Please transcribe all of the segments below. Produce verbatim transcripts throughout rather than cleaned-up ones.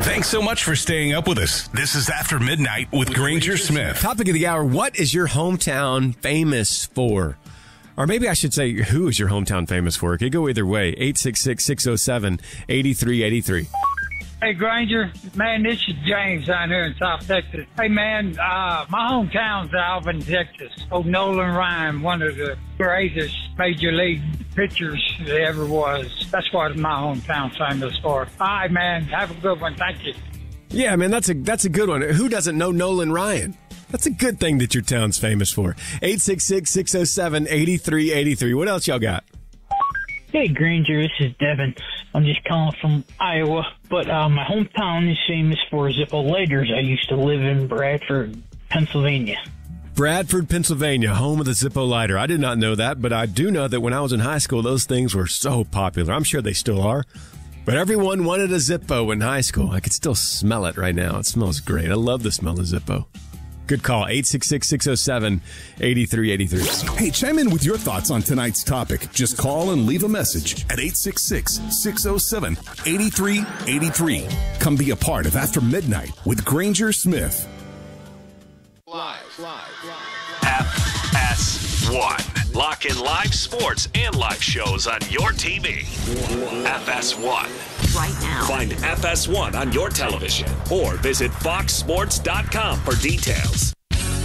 Thanks so much for staying up with us. This is After Midnight with Granger Smith. Topic of the hour, what is your hometown famous for? Or maybe I should say, who is your hometown famous for? It could go either way. eight six six, six oh seven, eight three eight three. Hey, Granger. Man, this is James down here in South Texas. Hey, man, uh, my hometown's Alvin, Texas. Oh, Nolan Ryan, one of the greatest major league pitchers there ever was. That's what my hometown's famous for. All right, man. Have a good one. Thank you. Yeah, man, that's a that's a good one. Who doesn't know Nolan Ryan? That's a good thing that your town's famous for. eight six six, six oh seven, eight three eight three. What else y'all got? Hey, Granger, this is Devin. I'm just calling from Iowa, but uh, my hometown is famous for Zippo lighters. I used to live in Bradford, Pennsylvania. Bradford, Pennsylvania, home of the Zippo lighter. I did not know that, but I do know that when I was in high school, those things were so popular. I'm sure they still are. But everyone wanted a Zippo in high school. I could still smell it right now. It smells great. I love the smell of Zippo. Good call, eight six six, six oh seven, eight three eight three. Hey, chime in with your thoughts on tonight's topic. Just call and leave a message at eight six six, six oh seven, eight three eight three. Come be a part of After Midnight with Granger Smith. Live, live, live. F S one. Lock in live sports and live shows on your T V. F S one. Right now. Find F S one on your television or visit fox sports dot com for details.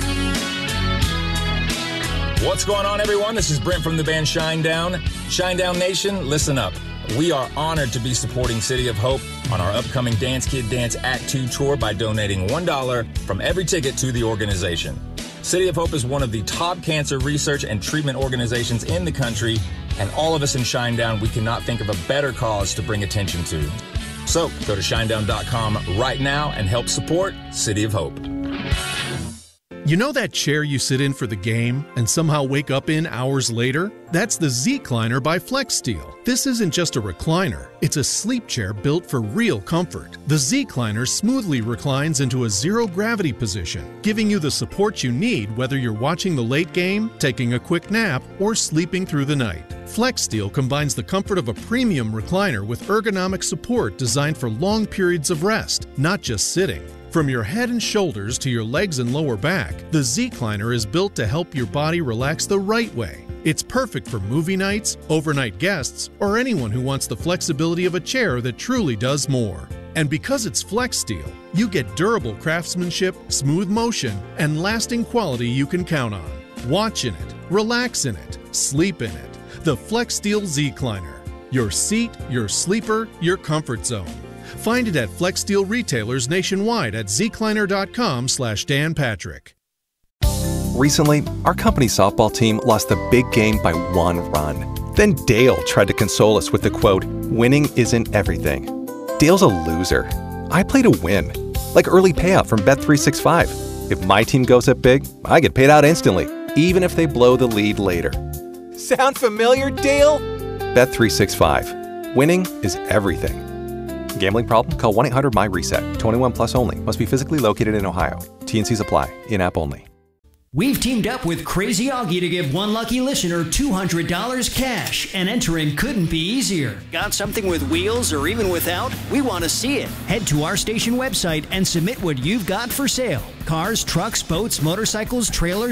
What's going on, everyone? This is Brent from the band Shinedown. Shinedown Nation, listen up. We are honored to be supporting City of Hope on our upcoming Dance Kid Dance Act two tour by donating one dollar from every ticket to the organization. City of Hope is one of the top cancer research and treatment organizations in the country, and all of us in Shinedown, we cannot think of a better cause to bring attention to. So go to shinedown dot com right now and help support City of Hope. You know that chair you sit in for the game and somehow wake up in hours later? That's the Z-Cliner by FlexSteel. This isn't just a recliner. It's a sleep chair built for real comfort. The Z-Cliner smoothly reclines into a zero-gravity position, giving you the support you need whether you're watching the late game, taking a quick nap, or sleeping through the night. FlexSteel combines the comfort of a premium recliner with ergonomic support designed for long periods of rest, not just sitting. From your head and shoulders to your legs and lower back, the Z-Cliner is built to help your body relax the right way. It's perfect for movie nights, overnight guests, or anyone who wants the flexibility of a chair that truly does more. And because it's FlexSteel, you get durable craftsmanship, smooth motion, and lasting quality you can count on. Watch in it, relax in it, sleep in it. The FlexSteel Z-Cliner. Your seat, your sleeper, your comfort zone. Find it at FlexSteel retailers nationwide at zcliner dot com slash Dan Patrick. Recently, our company softball team lost the big game by one run. Then Dale tried to console us with the quote, "Winning isn't everything." Dale's a loser. I play to win. Like early payout from Bet three sixty-five. If my team goes up big, I get paid out instantly, even if they blow the lead later. Sound familiar, Dale? Bet three sixty-five. Winning is everything. Gambling problem? Call one eight hundred M Y reset. twenty-one plus only. Must be physically located in Ohio. T N Cs apply. In-app only. We've teamed up with Crazy Augie to give one lucky listener two hundred dollars cash, and entering couldn't be easier. Got something with wheels or even without? We want to see it. Head to our station website and submit what you've got for sale. Cars, trucks, boats, motorcycles, trailers,